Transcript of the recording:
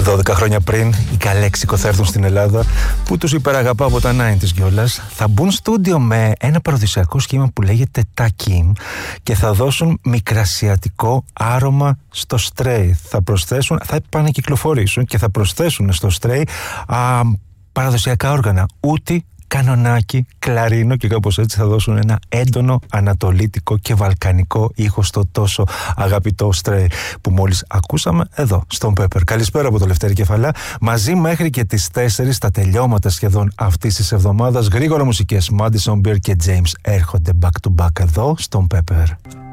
12 χρόνια πριν οι Καλέξικο θα έρθουν στην Ελλάδα, που τους υπεραγαπάω από τα 90's κιόλας. Θα μπουν στούντιο με ένα παραδοσιακό σχήμα που λέγεται Takim και θα δώσουν μικρασιατικό άρωμα στο Stray. Θα επανακυκλοφορήσουν και θα προσθέσουν στο Stray παραδοσιακά όργανα, ούτι, κανονάκι, κλαρίνο, και κάπως έτσι θα δώσουν ένα έντονο ανατολίτικο και βαλκανικό ήχο στο τόσο αγαπητό Stray που μόλις ακούσαμε εδώ στον Pepper. Καλησπέρα από το Λευτέρη Κεφαλά. Μαζί μέχρι και τις 4 στα τελειώματα σχεδόν αυτής της εβδομάδας, γρήγορα μουσικές. Madison Beer και James έρχονται back to back εδώ στον Pepper.